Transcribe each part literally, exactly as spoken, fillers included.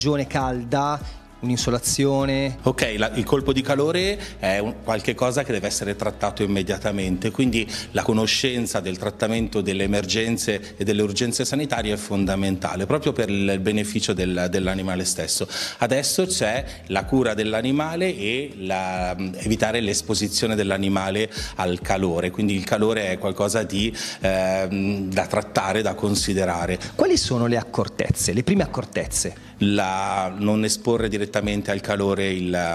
Stagione calda, un'insolazione. Ok, la, il colpo di calore è un, qualche cosa che deve essere trattato immediatamente, quindi la conoscenza del trattamento delle emergenze e delle urgenze sanitarie è fondamentale, proprio per il beneficio del, dell'animale stesso. Adesso c'è la cura dell'animale e la, evitare l'esposizione dell'animale al calore, quindi il calore è qualcosa di, eh, da trattare, da considerare. Quali sono le accortezze, le prime accortezze? La, non esporre direttamente al calore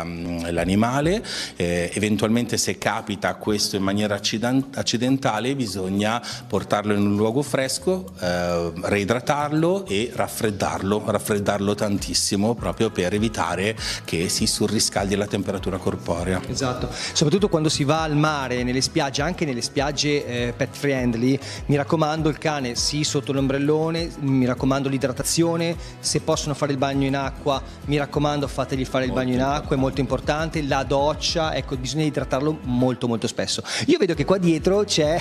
l'animale, eh, eventualmente se capita questo in maniera accidentale bisogna portarlo in un luogo fresco, eh, reidratarlo e raffreddarlo, raffreddarlo tantissimo proprio per evitare che si surriscaldi la temperatura corporea. Esatto, soprattutto quando si va al mare, nelle spiagge, anche nelle spiagge eh, pet friendly, mi raccomando il cane sì sotto l'ombrellone, mi raccomando l'idratazione, se possono fare il bagno in acqua, mi raccomando fategli fare il bagno in acqua, è molto importante, la doccia, ecco, bisogna idratarlo molto molto spesso. Io vedo che qua dietro c'è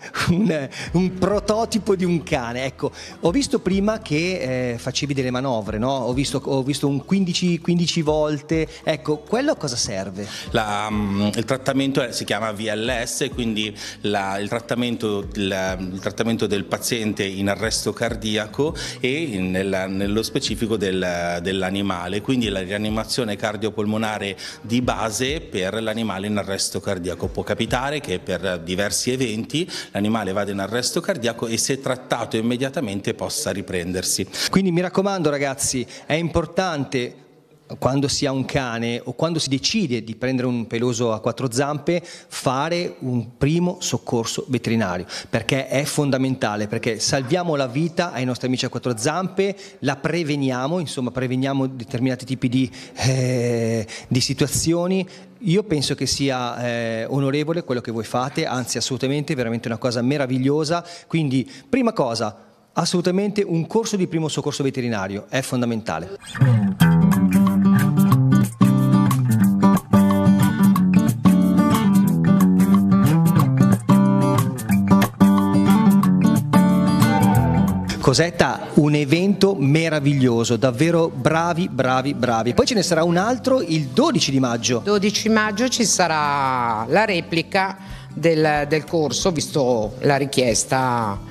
un, un prototipo di un cane, ecco, ho visto prima che eh, facevi delle manovre, no? Ho visto, ho visto un quindici, quindici volte, ecco, quello a cosa serve? La, um, il trattamento è, si chiama V L S, quindi la, il, trattamento, il, il trattamento del paziente in arresto cardiaco e nel, nello specifico del dell'animale, quindi la rianimazione cardiopolmonare di base per l'animale in arresto cardiaco. Può capitare che per diversi eventi l'animale vada in arresto cardiaco e se trattato immediatamente possa riprendersi. Quindi mi raccomando ragazzi, è importante quando si ha un cane o quando si decide di prendere un peloso a quattro zampe fare un primo soccorso veterinario, perché è fondamentale, perché salviamo la vita ai nostri amici a quattro zampe, la preveniamo, insomma preveniamo determinati tipi di, eh, di situazioni. Io penso che sia eh, onorevole quello che voi fate, anzi assolutamente veramente una cosa meravigliosa, quindi prima cosa assolutamente un corso di primo soccorso veterinario è fondamentale. Cosetta, un evento meraviglioso, davvero bravi, bravi, bravi. Poi ce ne sarà un altro il dodici di maggio. dodici maggio ci sarà la replica del, del corso, visto la richiesta,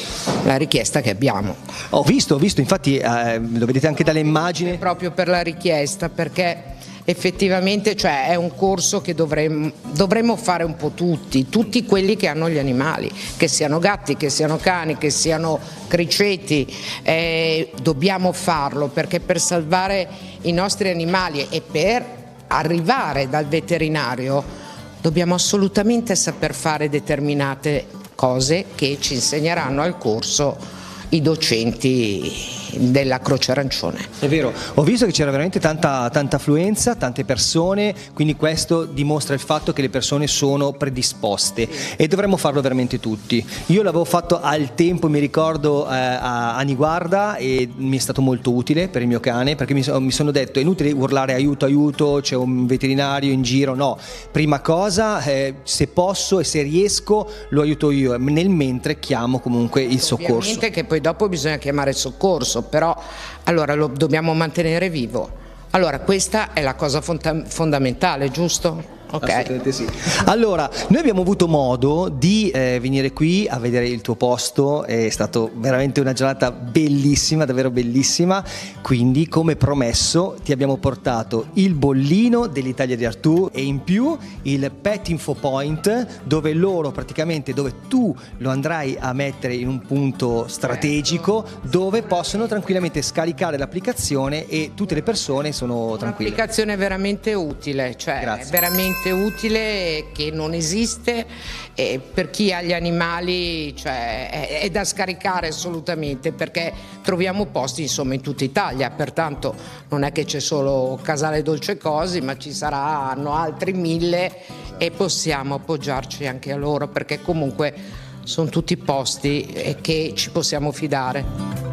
la richiesta che abbiamo. Ho visto, ho visto, infatti eh, lo vedete anche dalle immagini. Proprio per la richiesta, perché effettivamente cioè, è un corso che dovremmo, dovremmo fare un po' tutti, tutti quelli che hanno gli animali, che siano gatti, che siano cani, che siano criceti, eh, dobbiamo farlo perché per salvare i nostri animali e per arrivare dal veterinario dobbiamo assolutamente saper fare determinate cose che ci insegneranno al corso i docenti della Croce Arancione. È vero, ho visto che c'era veramente tanta, tanta affluenza, tante persone, quindi questo dimostra il fatto che le persone sono predisposte e dovremmo farlo veramente tutti. Io l'avevo fatto al tempo, mi ricordo, eh, a Niguarda e mi è stato molto utile per il mio cane, perché mi, mi sono detto è inutile urlare aiuto, aiuto, c'è un veterinario in giro, no, prima cosa eh, se posso e se riesco lo aiuto io, nel mentre chiamo comunque il soccorso. Ovviamente che poi dopo bisogna chiamare il soccorso, però allora lo dobbiamo mantenere vivo. Allora questa è la cosa fonda- fondamentale, giusto? Okay. Assolutamente sì. Allora, noi abbiamo avuto modo di eh, venire qui a vedere il tuo posto, è stata veramente una giornata bellissima, davvero bellissima, quindi come promesso ti abbiamo portato il bollino dell'Italia di Artù e in più il Pet Info Point, dove loro praticamente, dove tu lo andrai a mettere in un punto strategico dove possono tranquillamente scaricare l'applicazione e tutte le persone sono tranquille. Un'applicazione veramente utile, cioè Grazie. veramente utile, che non esiste e per chi ha gli animali cioè, è, è da scaricare assolutamente, perché troviamo posti insomma in tutta Italia, pertanto non è che c'è solo Casale Dolce Cosi, ma ci saranno altri mille e possiamo appoggiarci anche a loro, perché comunque sono tutti posti che ci possiamo fidare.